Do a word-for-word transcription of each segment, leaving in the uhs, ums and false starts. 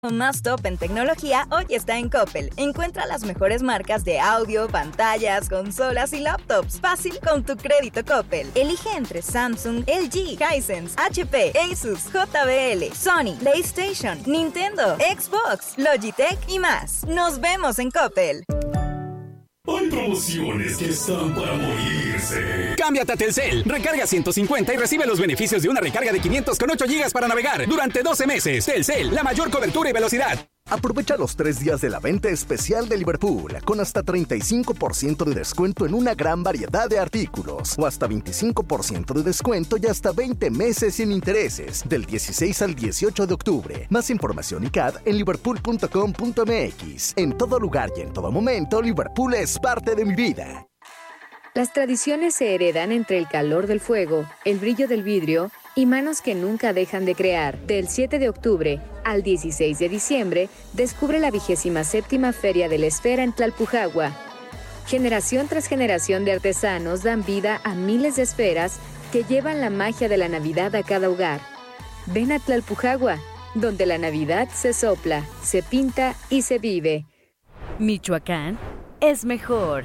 Lo más top en tecnología hoy está en Coppel. Encuentra las mejores marcas de audio, pantallas, consolas y laptops. Fácil con tu crédito Coppel. Elige entre Samsung, L G, Hisense, H P, Asus, J B L, Sony, PlayStation, Nintendo, Xbox, Logitech y más. Nos vemos en Coppel. Hay promociones que están para morirse. Cámbiate a Telcel, recarga ciento cincuenta y recibe los beneficios de una recarga de quinientos con ocho gigas para navegar durante doce meses. Telcel, la mayor cobertura y velocidad. Aprovecha los tres días de la venta especial de Liverpool, con hasta treinta y cinco por ciento de descuento en una gran variedad de artículos, o hasta veinticinco por ciento de descuento y hasta veinte meses sin intereses, del dieciséis al dieciocho de octubre. Más información y C A D en liverpool punto com punto m x. En todo lugar y en todo momento, Liverpool es parte de mi vida. Las tradiciones se heredan entre el calor del fuego, el brillo del vidrio y manos que nunca dejan de crear. Del siete de octubre al dieciséis de diciembre, descubre la vigésima séptima Feria de la Esfera en Tlalpujagua. Generación tras generación de artesanos dan vida a miles de esferas que llevan la magia de la Navidad a cada hogar. Ven a Tlalpujagua, donde la Navidad se sopla, se pinta y se vive. Michoacán es mejor.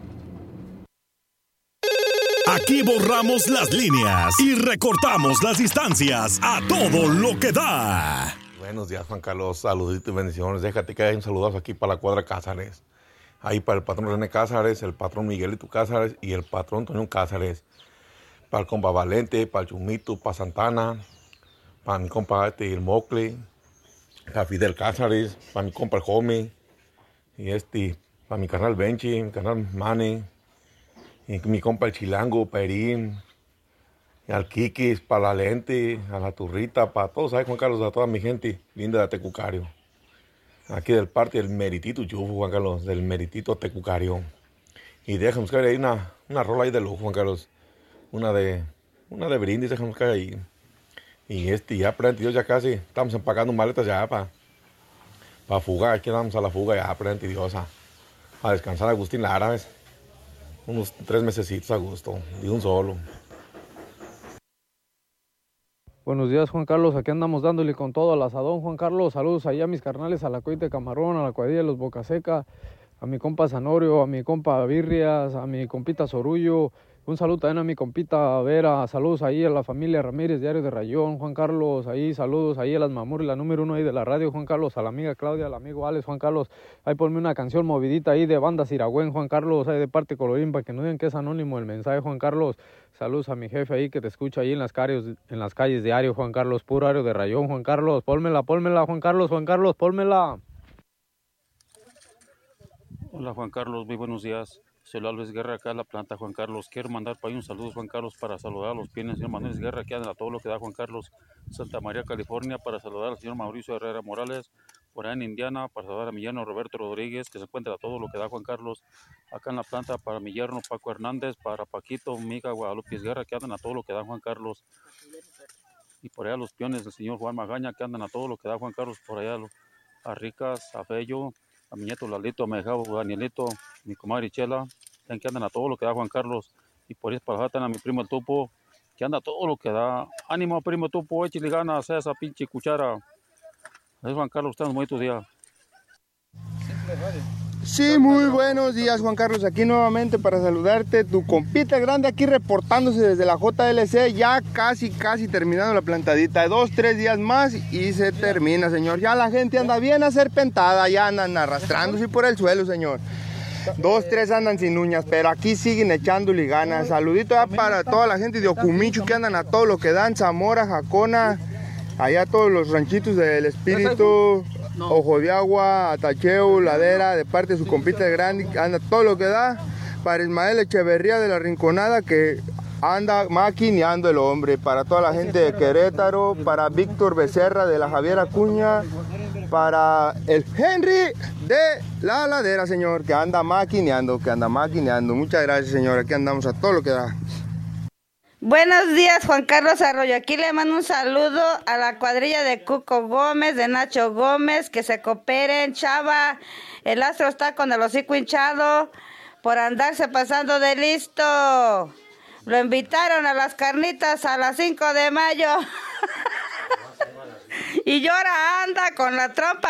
Aquí borramos las líneas y recortamos las distancias a todo lo que da. Buenos días, Juan Carlos. Saluditos y bendiciones. Déjate que hay un saludazo aquí para la cuadra Cázares. Ahí para el patrón René Cázares, el patrón Miguelito Cázares y el patrón Toño Cázares. Para el compa Valente, para el Chumito, para Santana, para mi compa este, el Mocle, para Fidel Cázares, para mi compa el Jome, y este, para mi carnal Benchi, mi carnal Mane, y mi compa el Chilango, Perín, y al Kikis, para la Lente, a la Turrita, para todos, ¿sabes, Juan Carlos? A toda mi gente linda de Tecucario. Aquí del parte del Meritito Chufo, Juan Carlos, del Meritito Tecucario. Y déjame buscar ahí una, una rola ahí de lujo, Juan Carlos. Una de, una de brindis, déjame buscar ahí. Y este, ya, frente Dios, ya casi estamos empacando maletas ya para pa fugar. Aquí vamos a la fuga ya, frente Dios, a, a descansar a Agustín Lara, ¿ves? Unos tres mesecitos a gusto, de un solo. Buenos días, Juan Carlos, aquí andamos dándole con todo al asadón, Juan Carlos. Saludos allá a mis carnales, a la Coite Camarón, a la cuadrilla de los Bocaseca, a mi compa Zanorio, a mi compa Birrias, a mi compita Sorullo. Un saludo también a mi compita Vera, saludos ahí a la familia Ramírez, Diario de Rayón, Juan Carlos, ahí saludos ahí a las Mamures, la número uno ahí de la radio, Juan Carlos, a la amiga Claudia, al amigo Alex, Juan Carlos, ahí ponme una canción movidita ahí de banda Siragüen, Juan Carlos, ahí de parte Colorín, para que no digan que es anónimo el mensaje, Juan Carlos. Saludos a mi jefe ahí que te escucha ahí en las calles, en las calles diario, Juan Carlos, puro Diario de Rayón, Juan Carlos, pónmela, pónmela, Juan Carlos, Juan Carlos, pónmela. Hola, Juan Carlos, muy buenos días. Soy Luis Guerra, acá en la planta, Juan Carlos. Quiero mandar para ahí un saludo, Juan Carlos, para saludar a los pienes, señor Manuel Guerra, que anda a todo lo que da, Juan Carlos. Santa María, California, para saludar al señor Mauricio Herrera Morales. Por allá en Indiana, para saludar a mi yerno Roberto Rodríguez, que se encuentra a todo lo que da, Juan Carlos. Acá en la planta, para mi yerno Paco Hernández, para Paquito, mi hija Guadalupe Guerra, que andan a todo lo que da, Juan Carlos. Y por allá los piones del señor Juan Magaña, que andan a todo lo que da, Juan Carlos. Por allá a Ricas, a Fello, a mi nieto Lalito, a mi hijado Danielito, mi comadre Chela, que andan a todo lo que da, Juan Carlos. Y por ahí para allá a mi primo el Topo, que anda a todo lo que da. Ánimo, primo Topo, échale ganas a esa pinche cuchara. Es Juan Carlos, estamos muy tu día. Sí, muy buenos días, Juan Carlos, aquí nuevamente para saludarte, tu compita grande aquí reportándose desde la J L C, ya casi, casi terminando la plantadita, dos, tres días más y se termina, señor. Ya la gente anda bien aserpentada, ya andan arrastrándose por el suelo, señor. Dos, tres andan sin uñas, pero aquí siguen echándole ganas. Saludito ya para toda la gente de Ocumichu que andan a todo lo que dan, Zamora, Jacona, allá todos los ranchitos del Espíritu, Ojo de Agua, Atacheo, Ladera, de parte de su compita grande, anda todo lo que da. Para Ismael Echeverría de la Rinconada, que anda maquineando el hombre. Para toda la gente de Querétaro, para Víctor Becerra de la Javier Acuña, para el Henry de la Ladera, señor, que anda maquineando, que anda maquineando. Muchas gracias, señor, aquí andamos a todo lo que da. Buenos días, Juan Carlos Arroyo. Aquí le mando un saludo a la cuadrilla de Cuco Gómez, de Nacho Gómez, que se cooperen. Chava, el astro está con el hocico hinchado por andarse pasando de listo. Lo invitaron a las carnitas a las cinco de mayo. y ahora anda con la trompa